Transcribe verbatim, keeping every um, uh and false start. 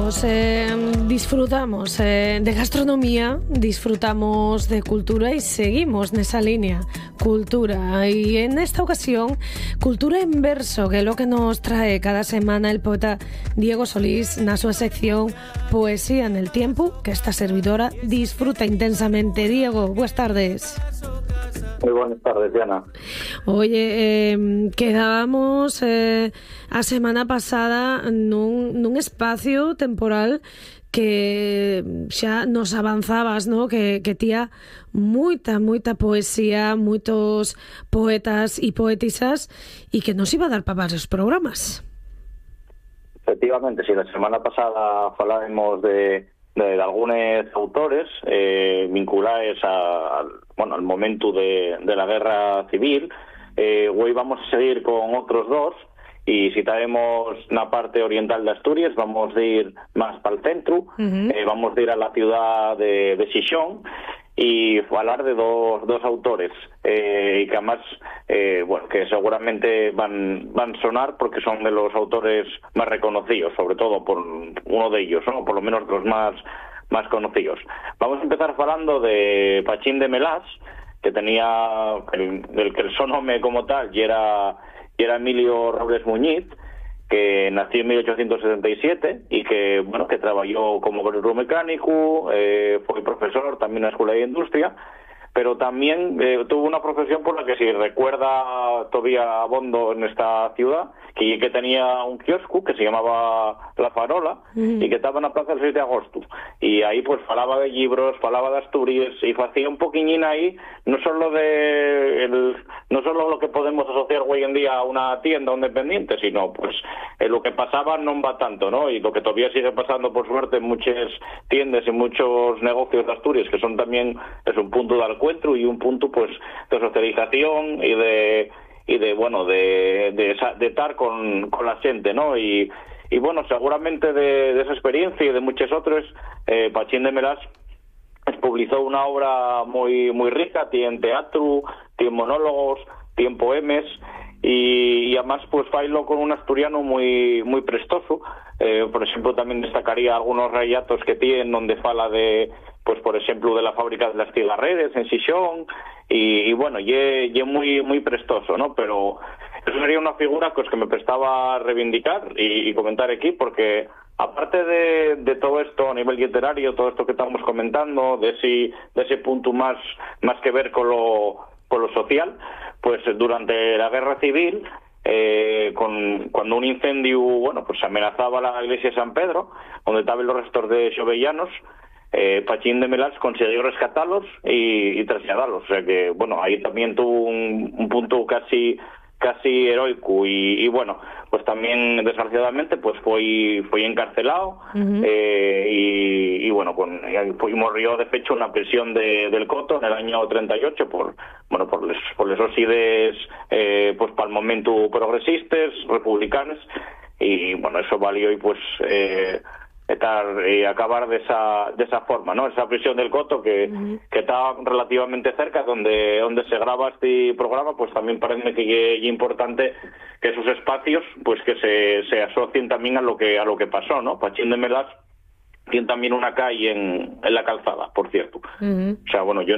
todos eh, disfrutamos eh, de gastronomía, disfrutamos de cultura y seguimos en esa línea, cultura. Y en esta ocasión, cultura en verso, que es lo que nos trae cada semana el poeta Diego Solís en su sección Poesía en el Tiempo, que esta servidora disfruta intensamente. Diego, buenas tardes. Muy buenas tardes, Diana. Oye, eh, quedábamos eh, a semana pasada nun, nun espacio temporal que xa nos avanzabas, ¿no? Que, que tía moita, moita poesía, moitos poetas e poetisas e que nos iba a dar para varios programas. Efectivamente, si sí, la semana pasada falábamos de, de, de algunos autores eh, vinculados a, a, bueno, al momento de, de la guerra civil. Eh, hoy vamos a seguir con otros dos. Y si traemos la parte oriental de Asturias, vamos a ir más para el centro, uh-huh. eh, vamos a ir a la ciudad de, de Xixón y hablar de dos, dos autores eh, y que además, eh, bueno, que seguramente van van a sonar porque son de los autores más reconocidos, sobre todo por uno de ellos, ¿no? Por lo menos de los más, más conocidos. Vamos a empezar hablando de Pachín de Melás, que tenía, el, del que el sonome como tal y era... y era Emilio Robles Muñiz, que nació en mil ochocientos setenta y siete y que, bueno, que trabajó como constructor mecánico, eh, fue profesor también en la Escuela de Industria, pero también eh, tuvo una profesión por la que, si recuerda todavía abondo en esta ciudad, que, que tenía un kiosco que se llamaba La Farola, mm. y que estaba en la plaza del seis de agosto. Y ahí pues falaba de libros, falaba de Asturias, y hacía un poquillín ahí, no solo de el, no solo lo que podemos asociar hoy en día a una tienda, a un dependiente, sino pues eh, lo que pasaba no va tanto, ¿no? Y lo que todavía sigue pasando, por suerte, en muchas tiendas y muchos negocios de Asturias, que son también, es un punto de encuentro y un punto pues de socialización y de y de bueno de de, de estar con, con la gente, ¿no? Y, y bueno, seguramente de, de esa experiencia y de muchos otros, eh, Pachín de Melás publicó una obra muy muy rica, tiene teatro, tiene monólogos, tiene poemas y, y además pues bailó con un asturiano muy muy prestoso. Eh, por ejemplo, también destacaría algunos relatos que tiene donde fala de, pues por ejemplo, de la fábrica de las cigarreras en Xixón y, y bueno, y es muy muy prestoso, ¿no? Pero eso sería una figura pues que me prestaba a reivindicar y, y comentar aquí, porque aparte de, de todo esto a nivel literario, todo esto que estamos comentando, de ese, de ese punto más, más que ver con lo, con lo social, pues durante la guerra civil, eh, con, cuando un incendio, bueno, pues amenazaba la iglesia de San Pedro, donde estaban los restos de xovellanos, eh, Pachín de Melás consiguió rescatarlos y, y trasladarlos. O sea que, bueno, ahí también tuvo un, un punto casi casi heroico y, y bueno, pues también desgraciadamente pues fue fue encarcelado, uh-huh. eh, y, y bueno, con, y murió de hecho en la prisión de, del Coto en el año treinta y ocho por bueno por les, por esos ideas eh, pues para el momento progresistas, republicanos, y bueno, eso valió y pues eh, estar y eh, acabar de esa de esa forma, ¿no? Esa prisión del Coto que, uh-huh. que está relativamente cerca donde donde se graba este programa, pues también parece que es importante que esos espacios pues que se, se asocien también a lo que a lo que pasó, ¿no? Pachín de Melás tiene también una calle en, en la Calzada, por cierto. Uh-huh. O sea, bueno, yo